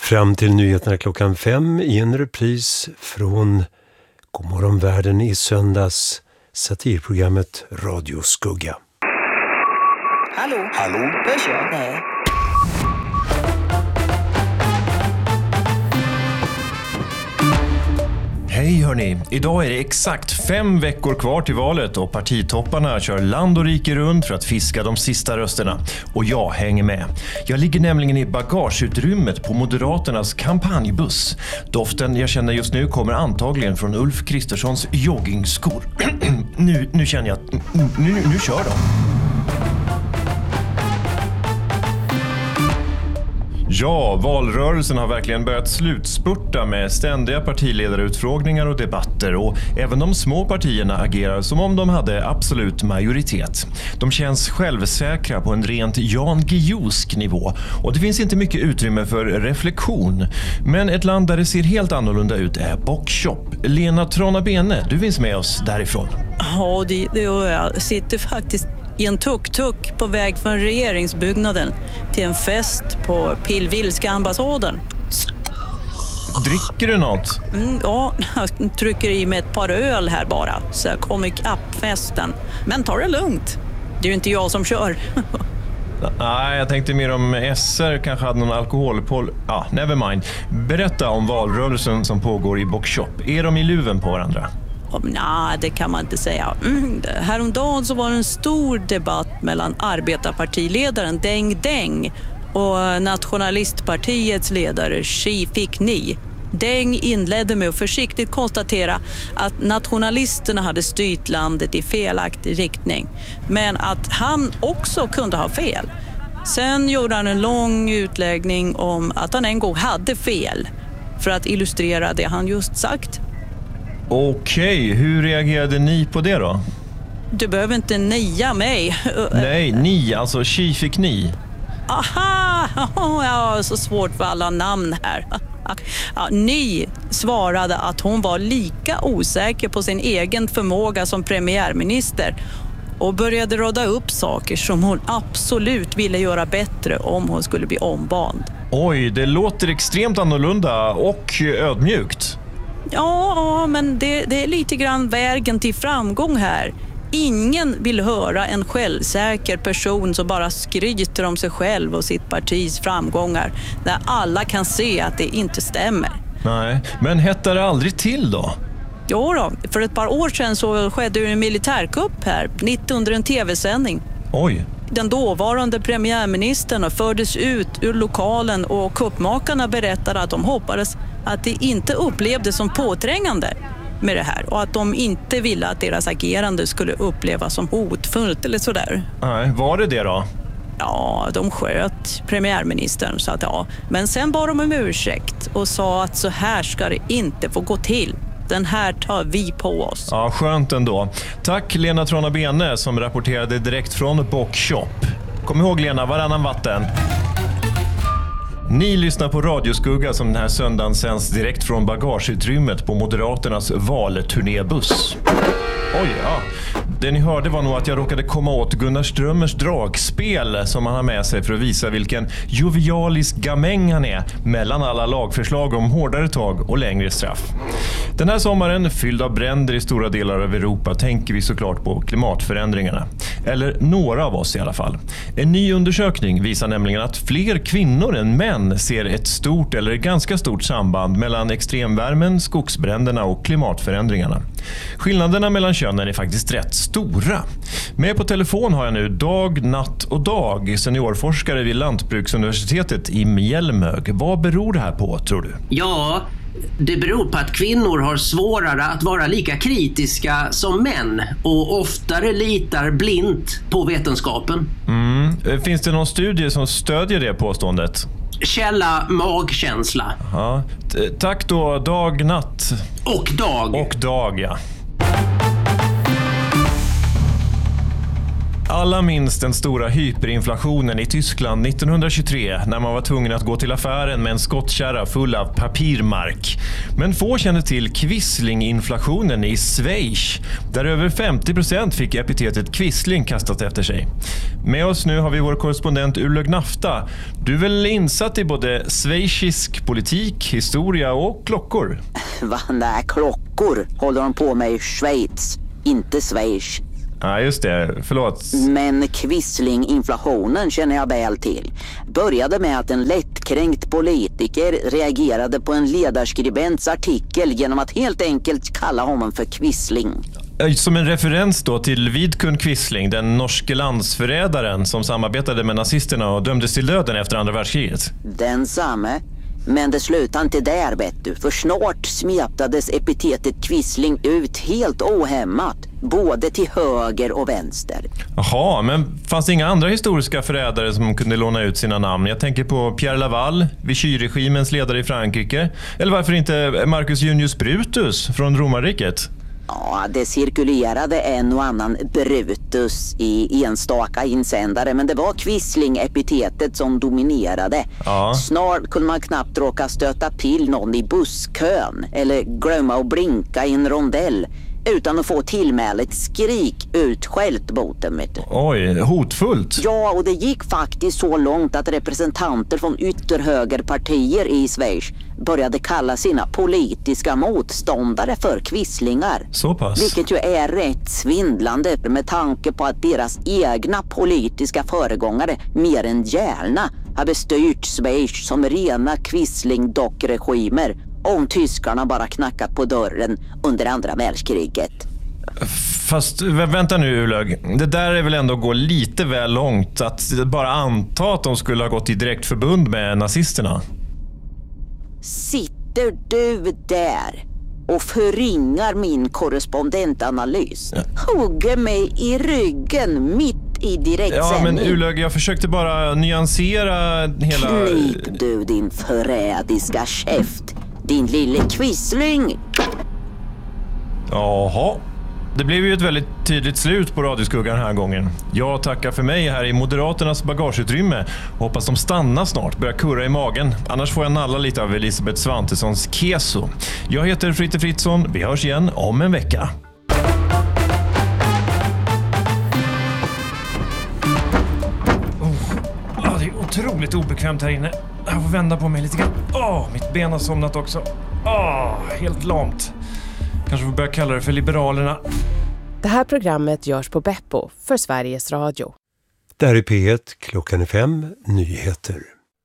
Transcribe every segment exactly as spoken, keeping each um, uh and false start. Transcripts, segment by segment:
Fram till nyheterna klockan fem i en repris från Godmorgon världen i söndags, satirprogrammet Radio Skugga. Hallå? Hallå? Hörs jag? Nej. Hej hörni, idag är det exakt fem veckor kvar till valet och partitopparna kör land och rike runt för att fiska de sista rösterna. Och jag hänger med. Jag ligger nämligen i bagageutrymmet på Moderaternas kampanjbuss. Doften jag känner just nu kommer antagligen från Ulf Kristerssons joggingskor. nu, nu känner jag att nu, nu kör de. Ja, valrörelsen har verkligen börjat slutspurta med ständiga partiledarutfrågningar och debatter, och även de små partierna agerar som om de hade absolut majoritet. De känns självsäkra på en rent Jan Guillousk nivå, och det finns inte mycket utrymme för reflektion. Men ett land där det ser helt annorlunda ut är Bockshop. Lena Tronabene, du finns med oss därifrån. Ja, det, det gör jag. Sitter faktiskt i en tuk-tuk på väg från regeringsbyggnaden till en fest på Pillvilska ambassaden. Dricker du något? Mm, ja, jag trycker i mig ett par öl här bara, så jag kommer ikapp festen. Men ta det lugnt. Det är ju inte jag som kör. Nej, jag tänkte mer om S R kanske hade någon alkoholpol. Ja, ah, never mind. Berätta om valrörelsen som pågår i Bockshop. Är de i luven på varandra? Nej, det kan man inte säga. Mm, häromdagen så var det en stor debatt mellan arbetarpartiledaren Deng Deng och nationalistpartiets ledare Xi Fikni. Deng inledde med att försiktigt konstatera att nationalisterna hade styrt landet i felaktig riktning, men att han också kunde ha fel. Sen gjorde han en lång utläggning om att han en gång hade fel för att illustrera det han just sagt. Okej, hur reagerade ni på det då? Du behöver inte nia mig. Nej, ni, alltså Xi Fikni. Aha, ja, så svårt för alla namn här. Ja, ni svarade att hon var lika osäker på sin egen förmåga som premiärminister och började råda upp saker som hon absolut ville göra bättre om hon skulle bli omvald. Oj, det låter extremt annorlunda och ödmjukt. Ja, men det, det är lite grann vägen till framgång här. Ingen vill höra en självsäker person som bara skryter om sig själv och sitt partis framgångar när alla kan se att det inte stämmer. Nej, men hettar det aldrig till då? Jo då, för ett par år sedan så skedde en militärkupp här, mitt under en tv-sändning. Oj. Den dåvarande premiärministern fördes ut ur lokalen och kuppmakarna berättade att de hoppades att det inte upplevdes som påträngande med det här och att de inte ville att deras agerande skulle upplevas som hotfullt eller sådär. Nej, var det det då? Ja, de sköt premiärministern så att ja. Men sen bad de om ursäkt och sa att så här ska det inte få gå till. Den här tar vi på oss. Ja, skönt ändå. Tack Lena Tronabene som rapporterade direkt från Bockshop. Kom ihåg Lena, varannan vatten. Ni lyssnar på Radio Skugga som den här söndagen sänds direkt från bagageutrymmet på Moderaternas valturnébuss. Oj, ja. Det ni hörde var nog att jag råkade komma åt Gunnar Strömmers dragspel som han har med sig för att visa vilken jovialisk gamäng han är mellan alla lagförslag om hårdare tag och längre straff. Den här sommaren, fylld av bränder i stora delar av Europa, tänker vi såklart på klimatförändringarna. Eller några av oss i alla fall. En ny undersökning visar nämligen att fler kvinnor än män ser ett stort eller ganska stort samband mellan extremvärmen, skogsbränderna och klimatförändringarna. Skillnaderna mellan könen är faktiskt rätt stora. Med på telefon har jag nu Dag, Natt och Dag, seniorforskare vid Lantbruksuniversitetet i Mjällmög. Vad beror det här på, tror du? Ja, det beror på att kvinnor har svårare att vara lika kritiska som män och oftare litar blint på vetenskapen. Mm. Finns det någon studie som stödjer det påståendet? Källa magkänsla. Ja. T- tack då, Dag, Natt. Och Dag. Och Dag, ja. Alla minns den stora hyperinflationen i Tyskland nittonhundratjugotre när man var tvungen att gå till affären med en skottkärra full av papirmark. Men få kände till Quisling-inflationen i Schweiz, där över femtio procent fick epitetet Quisling kastat efter sig. Med oss nu har vi vår korrespondent Ullög Nafta. Du är väl insatt i både schweizisk politik, historia och klockor? Va, nej, klockor håller de på med i Schweiz, inte Schweiz. Ja, just det. Förlåt. Men Quisling-inflationen känner jag väl till. Började med att en lättkränkt politiker reagerade på en ledarskribents artikel genom att helt enkelt kalla honom för Quisling. Som en referens då till Vidkun Quisling, den norske landsförrädaren som samarbetade med nazisterna och dömdes till döden efter andra världskriget. Den samme. Men det slutade inte där, vet du. För snart smetades epitetet Quisling ut helt ohämmat. Både till höger och vänster. Jaha, men fanns det inga andra historiska förrädare som kunde låna ut sina namn? Jag tänker på Pierre Laval, Vichy-regimens ledare i Frankrike. Eller varför inte Marcus Junius Brutus från Romarriket? Ja, det cirkulerade en och annan Brutus i enstaka insändare, men det var Quisling-epitetet som dominerade. Ja. Snart kunde man knappt råka stöta till någon i busskön eller glömma att blinka i en rondell utan att få tillmälet skrik utskällt mot dem. Oj, hotfullt. Ja, och det gick faktiskt så långt att representanter från ytterhögerpartier i Schweiz började kalla sina politiska motståndare för quislingar. Så pass. Vilket ju är rätt svindlande med tanke på att deras egna politiska föregångare mer än gärna hade styrt Schweiz som rena quisling-dockregimer om tyskarna bara knackat på dörren under andra världskriget. Fast vänta nu, Ullög. Det där är väl ändå att gå lite väl långt att bara anta att de skulle ha gått i direkt förbund med nazisterna. Sitter du där och förringar min korrespondentanalys? Ja. Hugger mig i ryggen mitt i direktsändning. Ja, men Ullög, jag försökte bara nyansera hela... Knip du din förrädiska käft, din lille quisling. Jaha. Det blev ju ett väldigt tydligt slut på Radioskuggan den här gången. Jag tackar för mig här i Moderaternas bagageutrymme. Hoppas de stannar snart, börjar kurra i magen. Annars får jag nalla lite av Elisabeth Svantessons keso. Jag heter Fritte Fritzson. Vi hörs igen om en vecka. Oh, oh, det är otroligt obekvämt här inne. Jag får vända på mig lite grann. Oh, mitt ben har somnat också. Oh, helt lamt. Kanske får börja kalla det för Liberalerna. Det här programmet görs på Beppo för Sveriges Radio. Där är P ett, klockan är fem, nyheter.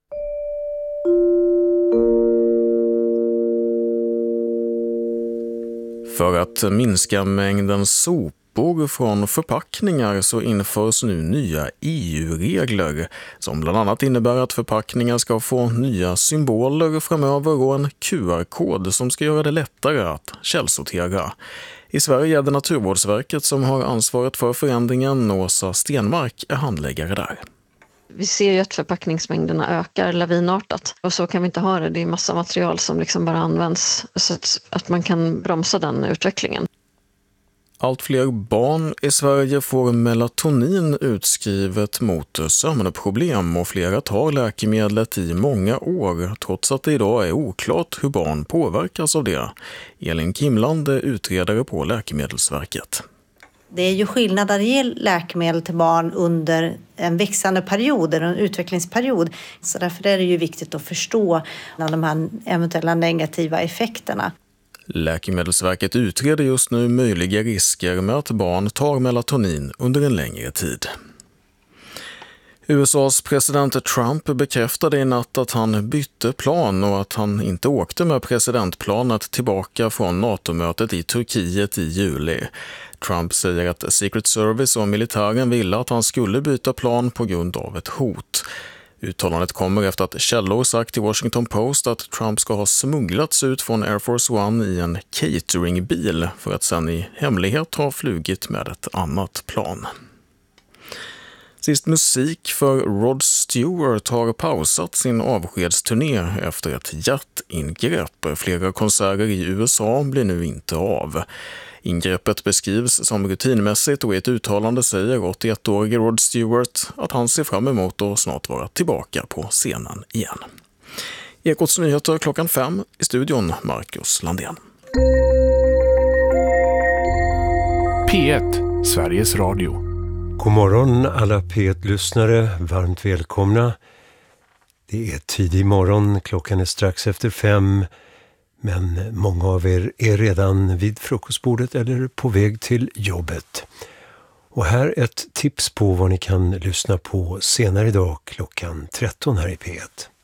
För att minska mängden sopor från förpackningar så införs nu nya E U-regler som bland annat innebär att förpackningar ska få nya symboler framöver och en Q R-kod som ska göra det lättare att källsortera. I Sverige är det Naturvårdsverket som har ansvaret för förändringen. Åsa Stenmark är handläggare där. Vi ser ju att förpackningsmängderna ökar lavinartat och så kan vi inte ha det. Det är massa material som liksom bara används så att, att man kan bromsa den utvecklingen. Allt fler barn i Sverige får melatonin utskrivet mot sömnproblem och flera tar läkemedlet i många år trots att det idag är oklart hur barn påverkas av det. Elin Kimland är utredare på Läkemedelsverket. Det är ju skillnad att ge läkemedel till barn under en växande period, eller en utvecklingsperiod. Så därför är det ju viktigt att förstå de här eventuella negativa effekterna. Läkemedelsverket utreder just nu möjliga risker med att barn tar melatonin under en längre tid. U S A:s president Trump bekräftade i natt att han bytte plan och att han inte åkte med presidentplanet tillbaka från NATO-mötet i Turkiet i juli. Trump säger att Secret Service och militären ville att han skulle byta plan på grund av ett hot. Uttalandet kommer efter att källor sagt till Washington Post att Trump ska ha smugglats ut från Air Force One i en cateringbil för att sedan i hemlighet ha flugit med ett annat plan. Sist musik, för Rod Stewart har pausat sin avskedsturné efter ett hjärtingrepp. Flera konserter i U S A blir nu inte av. Ingreppet beskrivs som rutinmässigt och i ett uttalande säger åttioettårige Rod Stewart att han ser fram emot att snart vara tillbaka på scenen igen. Ekots nyheter klockan fem, i studion Marcus Landén. P ett, Sveriges Radio. God morgon alla P ett-lyssnare, varmt välkomna. Det är tidig morgon, klockan är strax efter fem, men många av er är redan vid frukostbordet eller på väg till jobbet. Och här ett tips på vad ni kan lyssna på senare idag klockan tretton här i P ett.